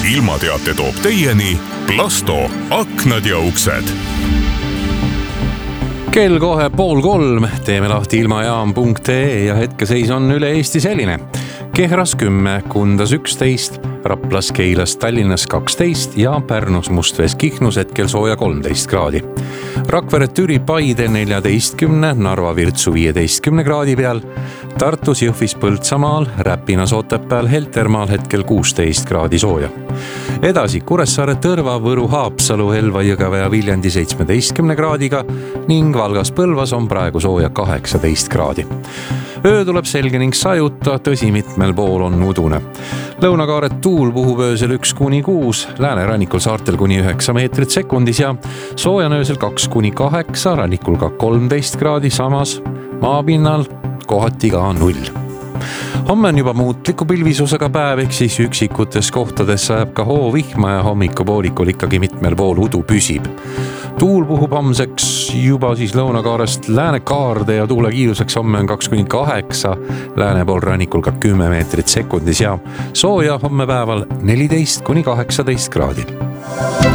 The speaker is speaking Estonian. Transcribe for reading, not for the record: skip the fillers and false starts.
ilmateate toob teieni Plasto aknad ja uksed. Kell kohe 2:30, teeme lahti ilmajaam.ee ja hetkeseis on üle Eesti selline. Kehras 10, Kundas 11, Raplas, Keilas, Tallinnas 12 ja Pärnus, Mustvees, Kihnus hetkel sooja 13 kraadi. Rakvere, Türi, Paide 14, Narva, Virtsu 15 kraadi peal, Tartus, Jõhvis, Põltsamaal, Räpinas, Otepääl, Heltermaal hetkel 16 kraadi sooja. Edasi Kuressaare, Tõrva, Võru, Haapsalu, Elva, Jõgeva ja Viljandi 17 kraadiga ning Valgas, Põlvas on praegu sooja 18 kraadi. Öö tuleb selge ning sajuta, tõsi mitmel pool on udune. Lõunakaaret tuul puhub öösel 1-6, läänerannikul saartel kuni 9 meetrit sekundis ja soojan öösel 2-8, rannikul ka 13 kraadi, samas maapinnal kohati ka 0. Homme on juba muutliku pilvisusega päev, ehk siis üksikutes kohtades sajab ka hoovihma ja hommikupoolikul ikkagi mitmel pool udu püsib. Tuul puhub homseks juba siis lõunakaarest läänekaarde ja tuule kiiruseks homme on 2-8, lääne pool rannikul ka 10 meetrit sekundis ja sooja homme päeval 14-18 kraadi.